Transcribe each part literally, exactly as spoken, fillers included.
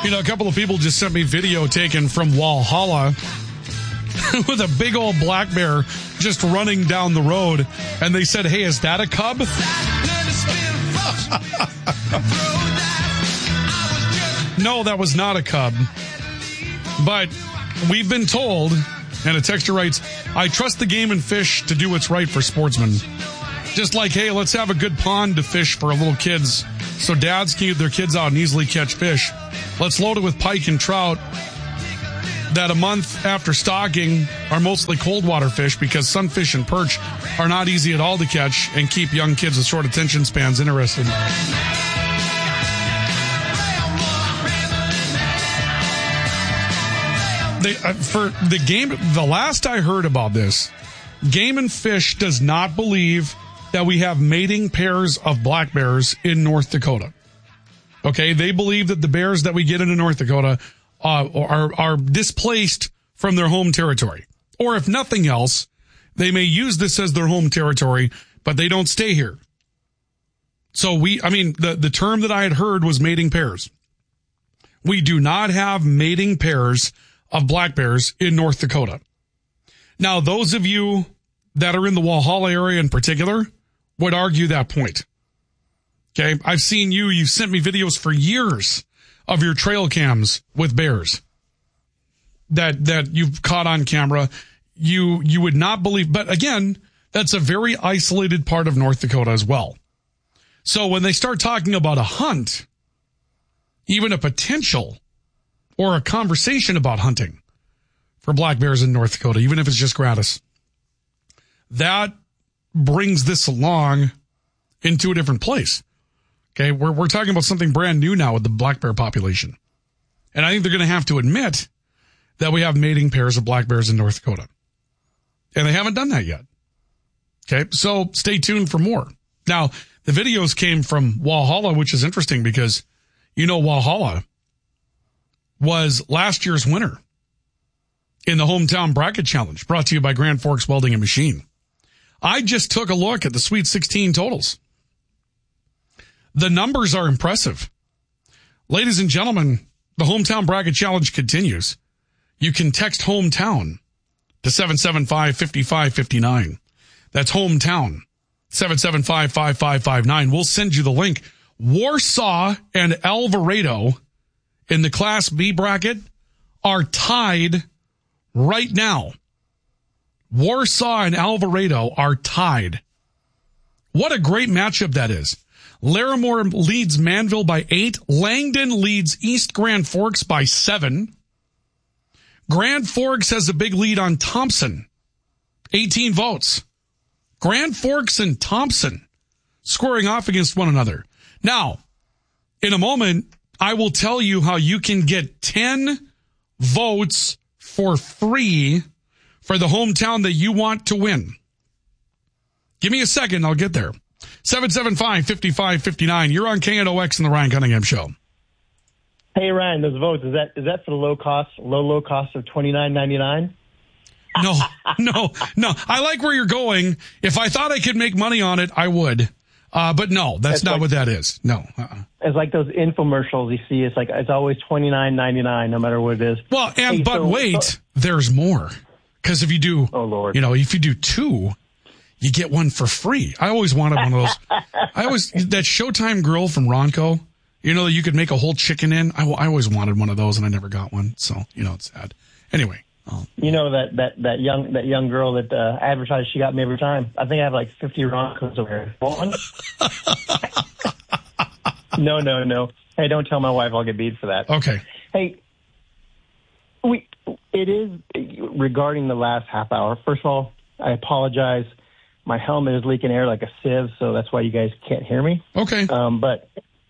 You know, a couple of people just sent me video taken from Walhalla with a big old black bear just running down the road. And they said, hey, is that a cub? No, that was not a cub. But we've been told, and a texter writes, I trust the Game and Fish to do what's right for sportsmen. Just like, hey, let's have a good pond to fish for little kids so dads can get their kids out and easily catch fish. Let's load it with pike and trout that a month after stocking are mostly cold water fish because sunfish and perch are not easy at all to catch and keep young kids with short attention spans interested. They, uh, for the game, the last I heard about this, Game and Fish does not believe that we have mating pairs of black bears in North Dakota. Okay, they believe that the bears that we get into North Dakota uh, are are displaced from their home territory. Or if nothing else, they may use this as their home territory, but they don't stay here. So we, I mean, the, the term that I had heard was mating pairs. We do not have mating pairs of black bears in North Dakota. Now, those of you that are in the Walhalla area in particular would argue that point. Okay, I've seen you, you've sent me videos for years of your trail cams with bears that that you've caught on camera. You you would not believe, but again, that's a very isolated part of North Dakota as well. So when they start talking about a hunt, even a potential or a conversation about hunting for black bears in North Dakota, even if it's just gratis, that brings this along into a different place. Okay, we're we're talking about something brand new now with the black bear population. And I think they're going to have to admit that we have mating pairs of black bears in North Dakota. And they haven't done that yet. Okay, so stay tuned for more. Now, the videos came from Walhalla, which is interesting because, you know, Walhalla was last year's winner in the Hometown Bracket Challenge, brought to you by Grand Forks Welding and Machine. I just took a look at the Sweet sixteen totals. The numbers are impressive. Ladies and gentlemen, the Hometown Bracket Challenge continues. You can text hometown to seven seven five, five five five nine. That's hometown, seven seven five, five five five nine. We'll send you the link. Warsaw and Alvarado in the Class B bracket are tied right now. Warsaw and Alvarado are tied. What a great matchup that is. Larimore leads Manville by eight. Langdon leads East Grand Forks by seven. Grand Forks has a big lead on Thompson, eighteen votes. Grand Forks and Thompson scoring off against one another. Now, in a moment, I will tell you how you can get ten votes for free for the hometown that you want to win. Give me a second, I'll get there. seven seven five, five five five nine. You're on K N O X and the Ryan Cunningham Show. Hey, Ryan, those votes, is that is that for the low cost, low, low cost of twenty-nine ninety-nine? No, no, no. I like where you're going. If I thought I could make money on it, I would. Uh, but no, that's it's not like, what that is. No. Uh-uh. It's like those infomercials you see. It's like, it's always twenty-nine ninety-nine, no matter what it is. Well, and, hey, but so, wait, so, there's more. Because if you do, oh Lord, you know, if you do two, you get one for free. I always wanted one of those. I always, that Showtime grill from Ronco, you know, you could make a whole chicken in. I, I always wanted one of those and I never got one. So, you know, it's sad. Anyway. Oh. You know, that, that, that young, that young girl that, uh, advertised she got me every time. I think I have like fifty Roncos over here. One? no, no, no. Hey, don't tell my wife I'll get beat for that. Okay. Hey, we, it is regarding the last half hour. First of all, I apologize. My helmet is leaking air like a sieve, so that's why you guys can't hear me. Okay. Um, but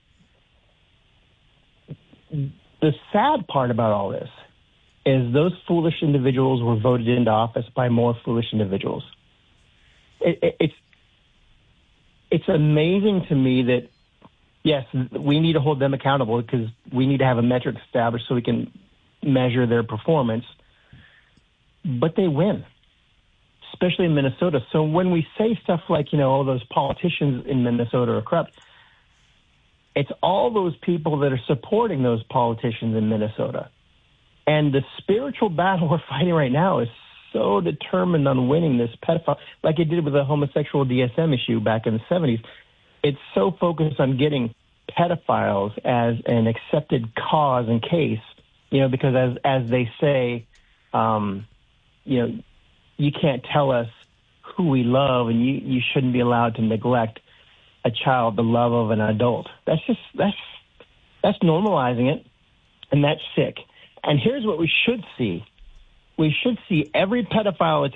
the sad part about all this is those foolish individuals were voted into office by more foolish individuals. It, it, it's it's amazing to me that, yes, we need to hold them accountable because we need to have a metric established so we can measure their performance, but they win, especially in Minnesota. So when we say stuff like, you know, oh, those politicians in Minnesota are corrupt, It's all those people that are supporting those politicians in Minnesota. And the spiritual battle we're fighting right now is so determined on winning this pedophile, like it did with the homosexual D S M issue back in the seventies. It's so focused on getting pedophiles as an accepted cause and case, you know, because as as they say, um, you know, you can't tell us who we love, and you, you shouldn't be allowed to neglect a child, the love of an adult. That's just that's that's normalizing it, and that's sick. And here's what we should see: we should see every pedophile